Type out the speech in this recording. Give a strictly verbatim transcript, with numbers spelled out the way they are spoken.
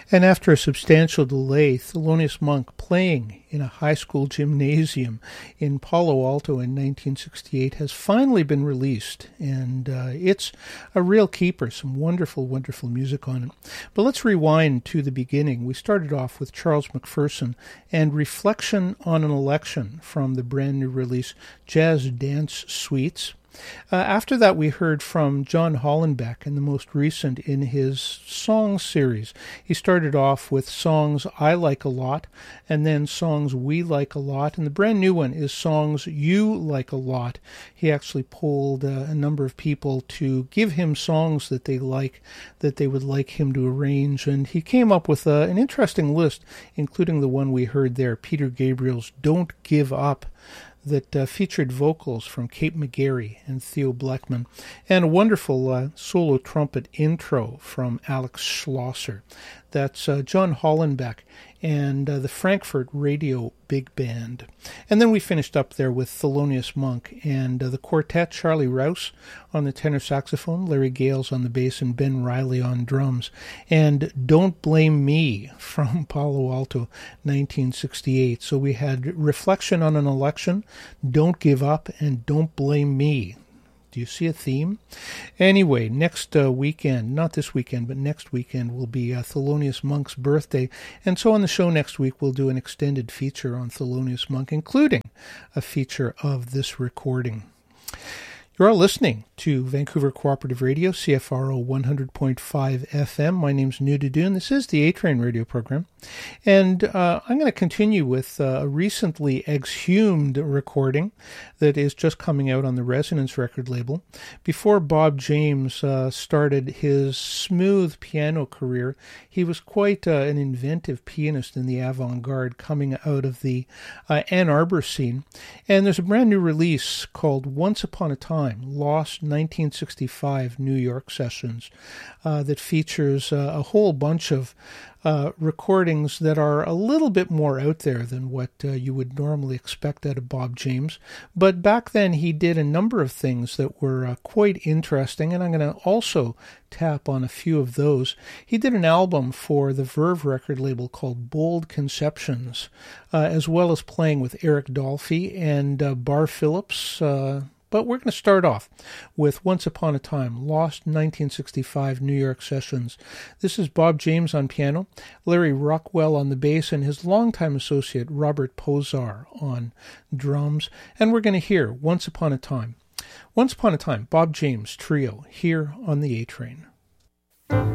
And after a substantial delay, Thelonious Monk, playing in a high school gymnasium in Palo Alto in nineteen sixty-eight, has finally been released, and uh, it's a real keeper. Some wonderful, wonderful music on it. But let's rewind to the beginning. We started off with Charles McPherson and Reflection on an Election from the brand new release Jazz Dance Suites. Uh, after that, we heard from John Hollenbeck, and the most recent in his song series. He started off with songs I like a lot, and then songs we like a lot, and the brand new one is songs you like a lot. He actually polled uh, a number of people to give him songs that they like, that they would like him to arrange, and he came up with uh, an interesting list, including the one we heard there, Peter Gabriel's Don't Give Up, that uh, featured vocals from Kate McGarry and Theo Bleckman, and a wonderful uh, solo trumpet intro from Alex Schlosser. That's uh, John Hollenbeck and uh, the Frankfurt Radio Big Band. And then we finished up there with Thelonious Monk and uh, the quartet, Charlie Rouse on the tenor saxophone, Larry Gales on the bass, and Ben Riley on drums. And Don't Blame Me from Palo Alto, nineteen sixty-eight. So we had Reflection on an Election, Don't Give Up, and Don't Blame Me. Do you see a theme? Anyway, next uh, weekend, not this weekend, but next weekend will be uh, Thelonious Monk's birthday. And so on the show next week, we'll do an extended feature on Thelonious Monk, including a feature of this recording. You're all listening to Vancouver Cooperative Radio, C F R O one hundred point five F M. My name's Nuda Dune. This is the A-Train radio program. And uh, I'm going to continue with uh, a recently exhumed recording that is just coming out on the Resonance record label. Before Bob James uh, started his smooth piano career, he was quite uh, an inventive pianist in the avant-garde coming out of the uh, Ann Arbor scene. And there's a brand new release called Once Upon a Time, Lost nineteen sixty-five New York Sessions, uh, that features uh, a whole bunch of uh, recordings that are a little bit more out there than what uh, you would normally expect out of Bob James. But back then he did a number of things that were uh, quite interesting, and I'm going to also tap on a few of those. He did an album for the Verve record label called Bold Conceptions, uh, as well as playing with Eric Dolphy and uh, Bar Phillips, uh, But we're going to start off with Once Upon a Time, Lost nineteen sixty-five New York Sessions. This is Bob James on piano, Larry Rockwell on the bass, and his longtime associate Robert Posar on drums. And we're going to hear Once Upon a Time. Once Upon a Time, Bob James Trio, here on the A-Train.